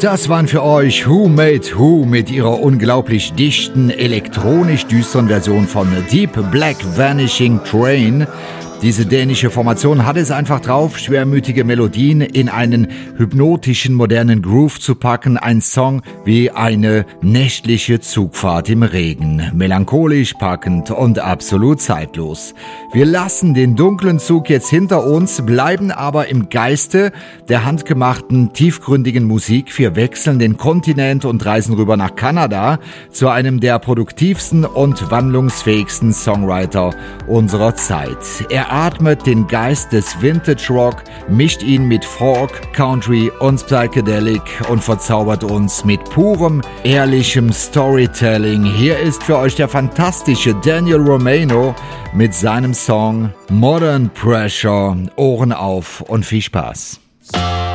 Das waren für euch Who Made Who mit ihrer unglaublich dichten, elektronisch düsteren Version von Deep Black Vanishing Train. Diese dänische Formation hat es einfach drauf, schwermütige Melodien in einen hypnotischen, modernen Groove zu packen. Ein Song wie eine nächtliche Zugfahrt im Regen. Melancholisch, packend und absolut zeitlos. Wir lassen den dunklen Zug jetzt hinter uns, bleiben aber im Geiste der handgemachten, tiefgründigen Musik. Wir wechseln den Kontinent und reisen rüber nach Kanada zu einem der produktivsten und wandlungsfähigsten Songwriter unserer Zeit. Er atmet den Geist des Vintage Rock, mischt ihn mit Folk, Country und Psychedelic und verzaubert uns mit purem, ehrlichem Storytelling. Hier ist für euch der fantastische Daniel Romano mit seinem Song Modern Pressure. Ohren auf und viel Spaß.